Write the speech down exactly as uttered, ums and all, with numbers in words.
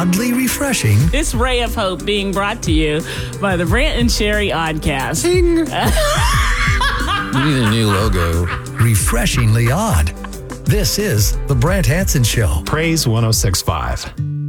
oddly refreshing. This ray of hope being brought to you by the Brant and Sherry Oddcast. Ding. You need a new logo. Refreshingly odd. This is The Brant Hanson Show. Praise one oh six point five.